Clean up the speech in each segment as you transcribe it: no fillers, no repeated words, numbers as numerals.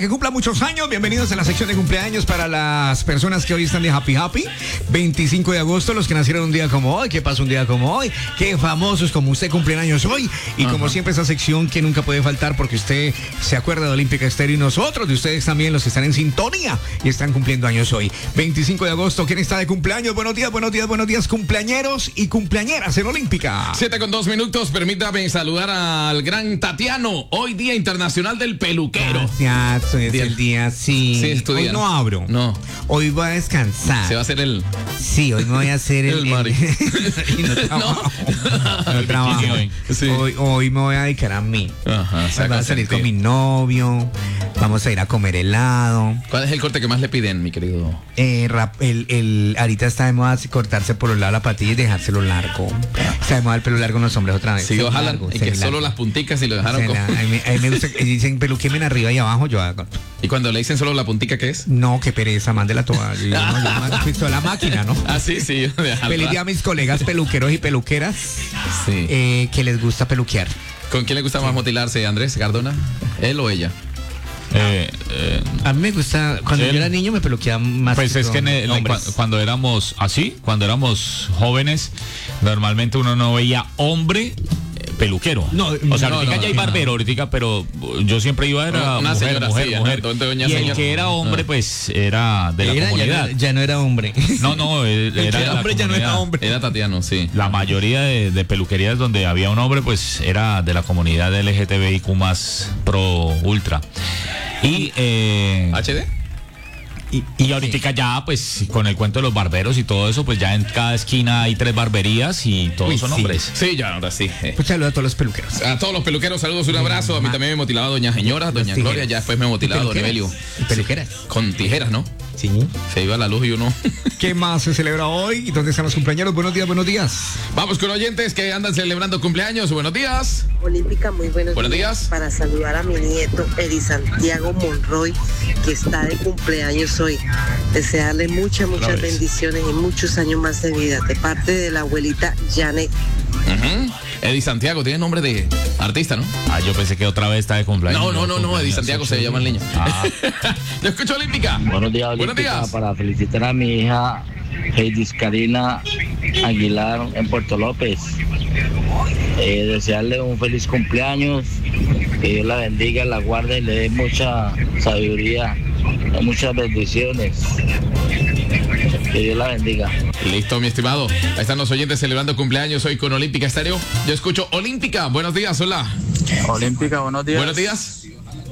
Que cumpla muchos años, bienvenidos a la sección de cumpleaños para las personas que hoy están de Happy 25 de agosto, los que nacieron un día como hoy, que pasó un día como hoy, que famosos como usted cumplen años hoy, y como siempre esa sección que nunca puede faltar porque usted se acuerda de Olímpica Estéreo y nosotros, de ustedes también, los que están en sintonía y están cumpliendo años hoy. 25 de agosto, ¿quién está de cumpleaños? Buenos días, cumpleañeros y cumpleañeras en Olímpica. 7:02, permítame saludar al gran Tatiano, hoy Día Internacional del Peluquero. Gracias. Es el día, sí. Sí, es tu día. Hoy no abro. No. Hoy voy a descansar. Se va a hacer el... Sí, hoy me voy a hacer el Mari. Y no trabajo. Sí. Hoy me voy a dedicar a mí. Ajá, voy a salir con mi novio. Vamos a ir a comer helado. ¿Cuál es el corte que más le piden, mi querido? Ahorita está de moda cortarse por los lados la patilla y dejárselo largo. Está de moda el pelo largo en los hombres otra vez. Sí, ojalá. Y que solo las punticas y lo dejaron con... A mí me gusta, dicen peluquéme arriba y abajo, yo hago. ¿Y cuando le dicen solo la puntica, qué es? No, qué pereza, mándela toda. Yo me he la máquina, ¿no? Ah, sí. Feliz día a mis colegas peluqueros y peluqueras. Sí. Que les gusta peluquear. ¿Con quién le gusta más motilarse, Andrés Cardona? ¿Él o ella? A mí me gusta, cuando yo era niño me peluqueaba más. Pues es que cuando éramos jóvenes, normalmente uno no veía hombre peluquero. Ahorita ya hay barbero, pero yo siempre iba a una mujer. Y el que era hombre, pues, era de la comunidad. Ya no era hombre. No, era hombre ya no era hombre. Era Tatiano, sí. La mayoría de peluquerías donde había un hombre, pues, era de la comunidad LGTBIQ más pro ultra. Y ¿HD? Y ahorita ya, pues, con el cuento de los barberos y todo eso, pues ya en cada esquina hay 3 barberías y todos son hombres. Sí, ya, ahora sí. Un saludo a todos los peluqueros. A todos los peluqueros, saludos, un abrazo. A mí también me motilaba doña Señora, doña Gloria, ya después me motilaba don Evelio. ¿Y peluqueras? Con tijeras, ¿no? Sí. Se iba la luz y uno. ¿Qué más se celebra hoy? ¿Y dónde están los cumpleaños? Buenos días. Vamos con oyentes que andan celebrando cumpleaños. Buenos días. Olímpica, muy buenos días. Para saludar a mi nieto, Edi Santiago Monroy, que está de cumpleaños hoy. Desearle muchas bendiciones y muchos años más de vida, de parte de la abuelita Janet. Edi Santiago, tiene nombre de artista, ¿no? Yo pensé que otra vez está de cumpleaños. No, Edi Santiago se llama el niño. Yo escucho Olímpica. Buenos días. Para felicitar a mi hija Heidi Karina Aguilar en Puerto López. Desearle un feliz cumpleaños, que Dios la bendiga, la guarde y le dé mucha sabiduría, muchas bendiciones. Que Dios la bendiga. Listo, mi estimado. Ahí están los oyentes celebrando cumpleaños hoy con Olímpica Estéreo. Yo escucho Olímpica. Buenos días, hola. Olímpica, buenos días. Buenos días.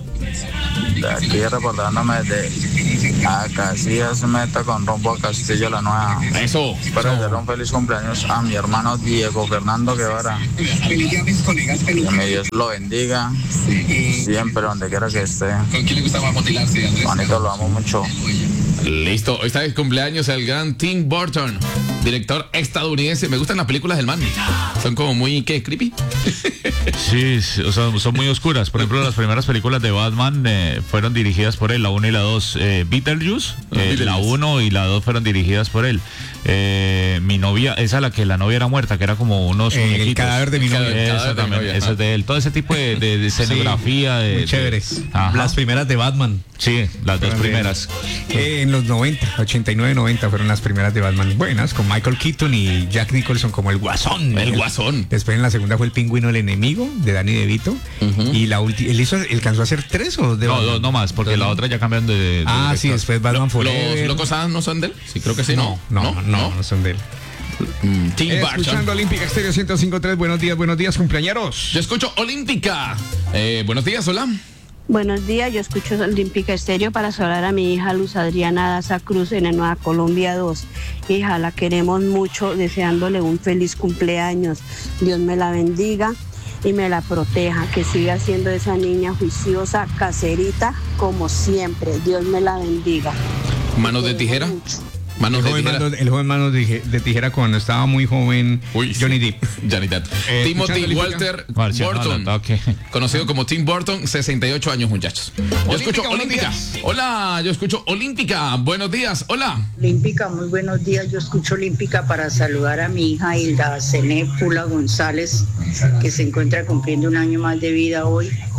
De aquí reportándome de Casillas Meta con rumbo a Castillo la Nueva. Eso. Para hacer un feliz cumpleaños a mi hermano Diego Fernando Guevara. Que mi Dios lo bendiga siempre, donde quiera que esté. ¿Con quién le gusta más motilarse, Andrés? Juanito, lo amo mucho. Listo, hoy está de cumpleaños el gran Tim Burton, director estadounidense. Me gustan las películas del man. Son como muy, ¿qué? ¿Creepy? Sí, o sea, son muy oscuras. Por ejemplo, las primeras películas de Batman fueron dirigidas por él, la 1 y la 2. Beetlejuice, la 1 y la 2 fueron dirigidas por él. Mi novia, esa la novia era muerta, que era como unos muñequitos. El cadáver de mi novia. Exactamente, esa es de él. Todo ese tipo de escenografía. Muy chéveres. Las primeras de Batman. Sí, las dos primeras. En los 90, 89, 90 fueron las primeras de Batman buenas, con Michael Keaton y Jack Nicholson como el Guasón. El Guasón. Después en la segunda fue el Pingüino el enemigo, de Danny DeVito. Y la última, ¿alcanzó a hacer 3 o de Batman? No más, porque la otra ya cambiaron de sí, después Batman Forever. ¿Los Locos Adams no son de él? Sí, creo que sí. No son de él. Escuchando Olímpica Estéreo 105.3, buenos días, cumpleañeros. Yo escucho Olímpica. Buenos días, hola. Buenos días, yo escucho Olímpica Estéreo para saludar a mi hija Luz Adriana Daza Cruz en el Nueva Colombia 2. Hija, la queremos mucho, deseándole un feliz cumpleaños. Dios me la bendiga y me la proteja, que siga siendo esa niña juiciosa, caserita, como siempre. Dios me la bendiga. ¿Manos de tijera? Mucho. El joven Manos de Tijera cuando estaba muy joven. Johnny Depp. Timothy Walter Burton, conocido como Tim Burton, 68 años, muchachos. Yo escucho Olímpica. Hola, yo escucho Olímpica. Buenos días, hola. Olímpica, muy buenos días. Yo escucho Olímpica para saludar a mi hija Hilda Cené Pula González, que se encuentra cumpliendo un año más de vida hoy.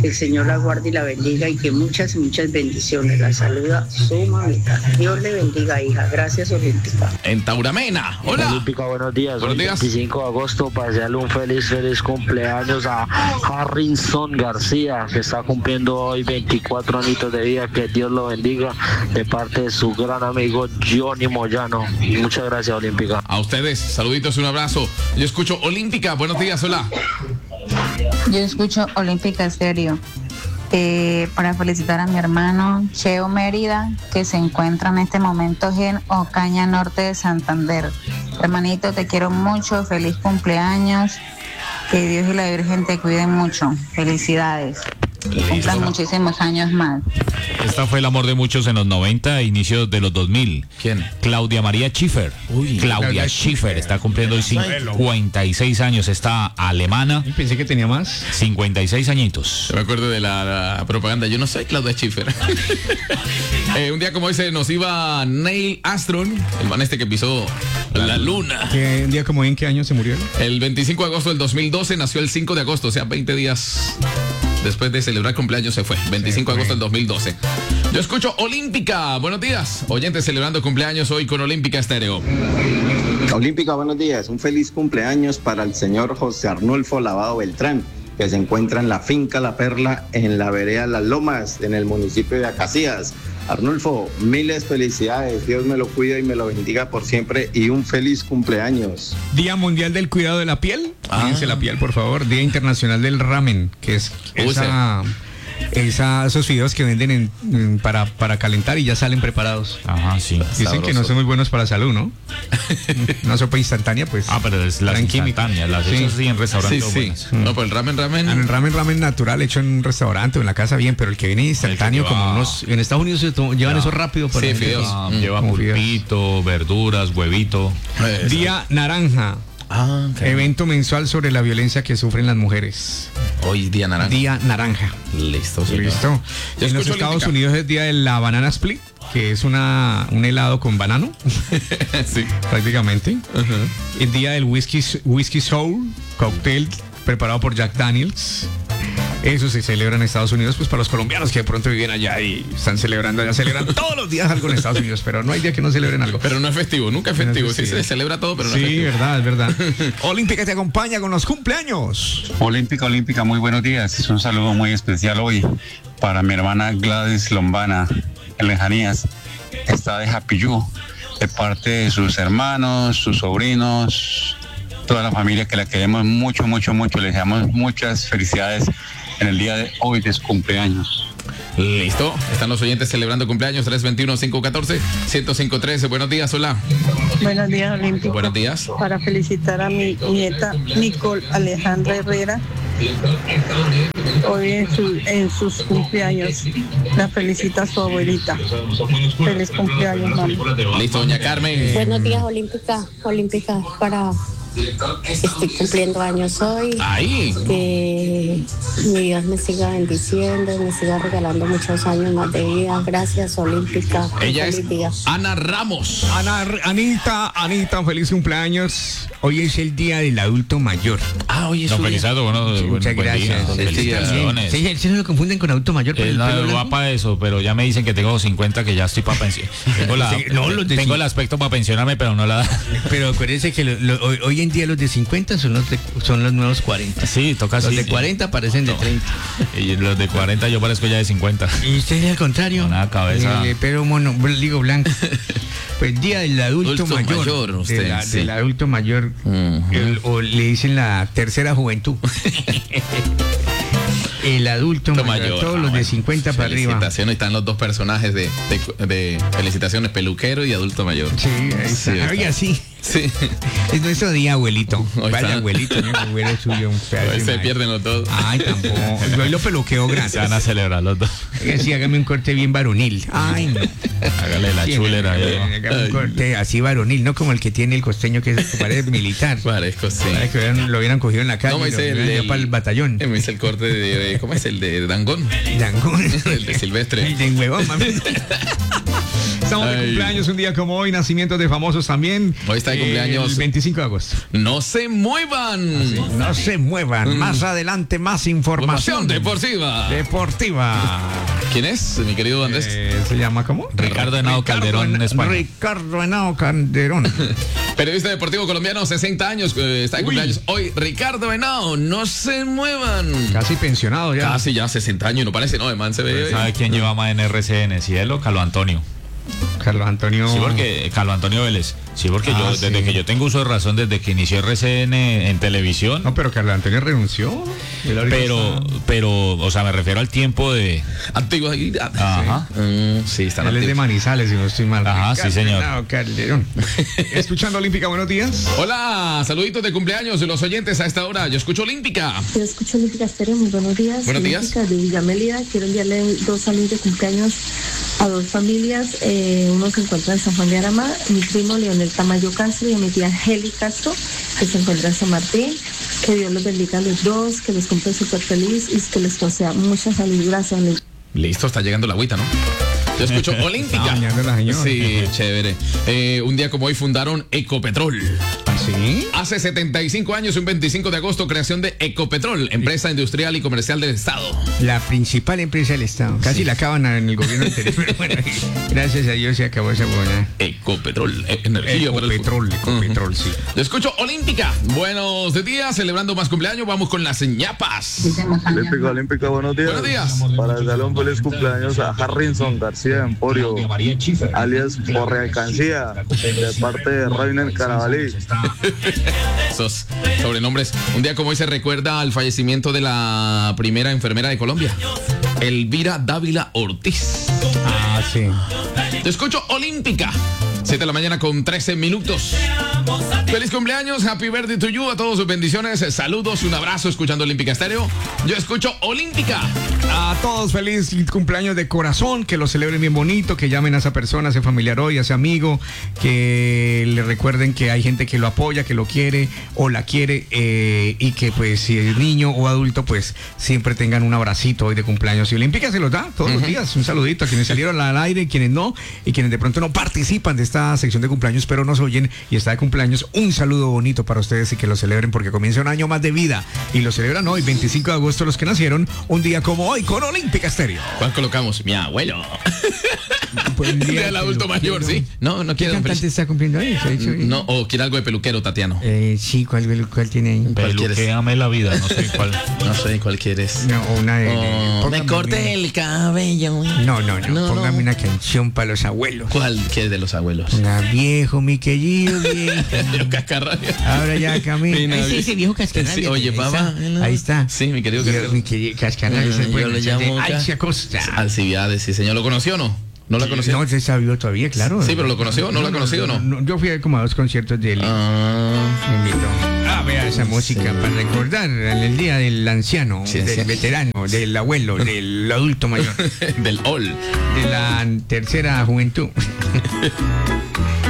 Que el Señor la guarde y la bendiga y que muchas bendiciones. La saluda su mamita. Dios le bendiga, hija. Gracias, Olímpica. En Tauramena. Hola. Olímpica, buenos días. Buenos días. 25 de agosto para hacerle un feliz cumpleaños a Harrison García, que está cumpliendo hoy 24 añitos de vida. Que Dios lo bendiga, de parte de su gran amigo Johnny Moyano. Muchas gracias, Olímpica. A ustedes, saluditos, un abrazo. Yo escucho Olímpica. Buenos días, hola. Yo escucho Olímpica Estéreo para felicitar a mi hermano Cheo Mérida, que se encuentra en este momento en Ocaña Norte de Santander. Hermanito, te quiero mucho, feliz cumpleaños, que Dios y la Virgen te cuiden mucho. Felicidades. Que cumplan muchísimos años más. Esta fue el amor de muchos en los 90 e inicios de los 2000. ¿Quién? Claudia María Schiffer. Claudia Schiffer está cumpliendo hoy 56 años. Esta alemana. Y pensé que tenía más. 56 añitos. Yo me acuerdo de la propaganda. Yo no soy Claudia Schiffer. Un día como hoy se nos iba Neil Armstrong, el man este que pisó la luna. Un día como hoy, ¿en qué año se murió? El 25 de agosto del 2012, nació el 5 de agosto, o sea, 20 días después de celebrar cumpleaños se fue. 25 de agosto del 2012. Yo escucho Olímpica. Buenos días. Oyentes celebrando cumpleaños hoy con Olímpica Estéreo. Olímpica, buenos días. Un feliz cumpleaños para el señor José Arnulfo Lavado Beltrán, que se encuentra en la finca La Perla, en la vereda Las Lomas, en el municipio de Acacías. Arnulfo, miles felicidades. Dios me lo cuida y me lo bendiga por siempre y un feliz cumpleaños. Día Mundial del Cuidado de la Piel. Cuídense la piel, por favor. Día Internacional del Ramen, que es esos fideos que venden para calentar y ya salen preparados. Ajá, sí. Dicen sabroso. que no son muy buenos para la salud, ¿no? Una sopa instantánea, pues. Pero es la instantánea, las hechas así en restaurantes. Sí. No, pero el ramen. El ramen natural hecho en un restaurante o en la casa, bien, pero el que viene instantáneo, como unos. En Estados Unidos llevan eso rápido. Por sí, fideos. Lleva pulpito, verduras, huevito. Día Naranja. Evento mensual sobre la violencia que sufren las mujeres. Hoy Día Naranja. Día Naranja. Listo. En los Estados Unidos es Día de la Banana Split, que es un helado con banano. Sí. Prácticamente. El Día del Whisky Sour, cóctel preparado por Jack Daniels. Eso se celebra en Estados Unidos, pues para los colombianos que de pronto viven allá y están celebrando allá, celebran todos los días algo en Estados Unidos, pero no hay día que no celebren algo. Pero no es festivo, nunca es festivo. Sí se celebra todo, pero no es festivo. Sí, es verdad. Olímpica te acompaña con los cumpleaños. Olímpica, muy buenos días. Es un saludo muy especial hoy para mi hermana Gladys Lombana, en Lejanías. Está de Japillú, de parte de sus hermanos, sus sobrinos, toda la familia que la queremos mucho. Le deseamos muchas felicidades en el día de hoy de su cumpleaños. Listo, están los oyentes celebrando cumpleaños. 321-514-1053. Buenos días, hola. Buenos días, Olímpica. Buenos días. Para felicitar a mi nieta Nicole Alejandra Herrera hoy en sus cumpleaños. La felicita su abuelita. Feliz cumpleaños, mami. Listo, doña Carmen. Buenos días, Olímpica para estoy cumpliendo años hoy. Ahí. Que mi Dios me siga bendiciendo, me siga regalando muchos años más de vida. Gracias, Olímpica. Ella es Ana Ramos. Anita, feliz cumpleaños. Hoy es el día del adulto mayor. Hoy es muchas gracias. Felicitaciones. Sí, no lo confunden con adulto mayor. Es guapa eso, pero ya me dicen que tengo 50, que ya estoy para pensionar. Tengo el aspecto para pensionarme, pero no la. Pero acuérdense que hoy en día los de 50 son los nuevos 40. Sí, toca así. Los de 40 parecen de 30. Y los de 40 yo parezco ya de 50. Y usted es al contrario. Con una cabeza. Pero blanco. Pues día del adulto mayor. Usted, del adulto mayor. O le dicen la tercera juventud. El adulto mayor, todos los de 50 para arriba. Felicitaciones, están los dos personajes de felicitaciones, peluquero y adulto mayor. Sí, ahí está. Oiga, sí. Sí. Es nuestro día, abuelito. Hoy vaya, está. abuelito, mi abuelo suyo. Hoy se pierden los dos. Ay, tampoco. Hoy lo peluqueo grande. Se van a celebrar los dos. Sí, hágame un corte bien varonil. Ay, no. Hágale la chulera. Hágame un corte así varonil, no como el que tiene el costeño que parece militar. Parezco, sí. Parece que lo hubieran cogido en la calle. No, me hice para el batallón. Me hice el corte de ¿cómo es? El de Dangón. Dangón. El de Silvestre. El de huevón, mami. Estamos de cumpleaños un día como hoy, nacimientos de famosos también. Hoy está de cumpleaños. El 25 de agosto. No se muevan. Así, no se muevan. Más adelante, más información. Deportiva. ¿Quién es, mi querido Andrés? ¿Se llama cómo? Ricardo Henao Calderón, España. Ricardo Henao Calderón. Periodista deportivo colombiano, 60 años, está de cumpleaños. Hoy, Ricardo Henao, no se muevan. Casi pensionado ya. Casi ya, 60 años, no parece, no, de man se ve. ¿Sabe quién lleva más en RCN? ¿Cielo? Carlos Antonio. Carlos Antonio. Sí, porque Carlos Antonio Vélez. Sí, porque yo, desde que yo tengo uso de razón, desde que inició RCN en televisión. No, pero Carlos Antonio renunció. Pero, o sea, me refiero al tiempo de antigüedad. Ajá. Sí, está. Él es de Manizales, si no estoy mal. Ajá, sí, señor. Calderón. Escuchando Olímpica, buenos días. Hola, saluditos de cumpleaños de los oyentes a esta hora. Yo escucho Olímpica. Yo escucho Olímpica Estéreo, muy buenos días. Buenos días. Olímpica de Villa Mélida. Quiero enviarle 2 saludos de cumpleaños a 2 familias. Uno se encuentra en San Juan de Arama, mi primo Leonel Tamayo Castro y a mi tía Angeli Castro, que se encuentra en San Martín. Que Dios los bendiga a los dos, que los cumpla súper feliz y que les conceda mucha salud. Gracias. Listo, está llegando la agüita, ¿no? Yo escucho Olímpica. Sí, chévere. Un día como hoy fundaron Ecopetrol. ¿Sí? Hace 75 años, un 25 de agosto, creación de Ecopetrol, empresa industrial y comercial del Estado. La principal empresa del Estado. Casi la acaban en el gobierno anterior, pero bueno, gracias a Dios se acabó esa buena. Ecopetrol, energía. Ecopetrol, sí. Yo escucho Olímpica. Buenos días, celebrando más cumpleaños, vamos con las ñapas. Olímpica, buenos días. Buenos días. Para el salón, feliz cumpleaños a Harrison García Emporio, alias Porre Alcancía, de parte de Rainer Carabalí. Esos sobrenombres. Un día como hoy se recuerda al fallecimiento de la primera enfermera de Colombia, Elvira Dávila Ortiz. Ah, sí. Te escucho Olímpica. 7 de la mañana con 13 minutos. Feliz cumpleaños, happy birthday to you, a todos sus bendiciones, saludos, un abrazo, escuchando Olímpica Estéreo. Yo escucho Olímpica. A todos feliz cumpleaños de corazón, que lo celebren bien bonito, que llamen a esa persona, a ese familiar hoy, a ese amigo, que le recuerden que hay gente que lo apoya, que lo quiere o la quiere, y que pues si es niño o adulto, pues siempre tengan un abracito hoy de cumpleaños. Y Olímpica se los da todos los días, un saludito a quienes salieron al aire, quienes no, y quienes de pronto no participan de esta sección de cumpleaños, pero nos oyen y está de cumpleaños. Un saludo bonito para ustedes y que lo celebren porque comienza un año más de vida y lo celebran hoy, 25 de agosto, los que nacieron un día como hoy con Olímpica Estéreo. ¿Cuál colocamos? Mi abuelo. Pues día del adulto mayor, ¿sí? No ¿Qué cantante está cumpliendo hoy? No, o quiere algo de peluquero, Tatiano. Sí, ¿cuál tiene ahí? Peluquéame la vida, no sé cuál. No sé cuál quieres. No, una de... me cortes el cabello. No, póngame una canción para los abuelos. ¿Cuál quieres de los abuelos? Una viejo, mi querido viejo. Cascarrabia. Ahora ya camina. Sí, ese viejo Cascarrabia. Sí, oye, papá. Ahí está. Sí, mi querido Cascarrabia. Yo le llamo Alcibiades, sí, señor. ¿Lo conoció o no? ¿No la conoció? No, se sabió todavía, claro. Sí, pero ¿lo conoció? ¿No la conoció o no? Yo fui como a 2 conciertos de él. Vea esa música para recordar el día del anciano, del veterano, del abuelo, del adulto mayor. Del all. De la tercera juventud.